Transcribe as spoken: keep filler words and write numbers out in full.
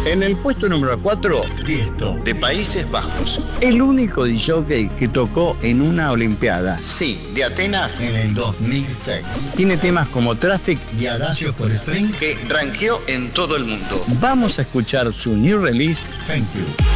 En el puesto número cuatro, Tiesto, de Países Bajos. el único disc-jockey que tocó en una olimpiada. Sí, de Atenas En el dos mil seis. Tiene temas como Traffic y Adagio por String. que rankeó en todo el mundo. Vamos a escuchar su new release, Thank You.